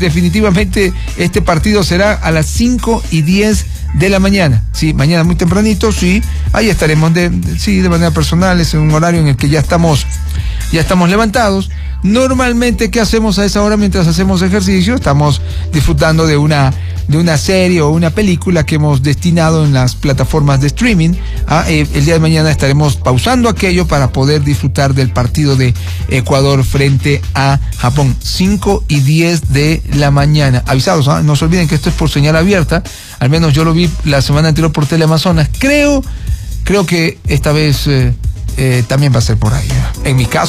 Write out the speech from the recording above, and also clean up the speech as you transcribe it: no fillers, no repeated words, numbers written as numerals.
Definitivamente este partido será a las 5:10 de la mañana. Sí, mañana muy tempranito, sí. Ahí estaremos de manera personal, es un horario en el que ya estamos levantados. Normalmente, ¿qué hacemos a esa hora mientras hacemos ejercicio? Estamos disfrutando de una serie o una película que hemos destinado en las plataformas de streaming. El día de mañana estaremos pausando aquello para poder disfrutar del partido de Ecuador frente a Japón. 5:10 de la mañana. Avisados, no se olviden que esto es por señal abierta. Al menos yo lo vi la semana anterior por Teleamazonas. Creo que esta vez también va a ser por ahí. En mi caso.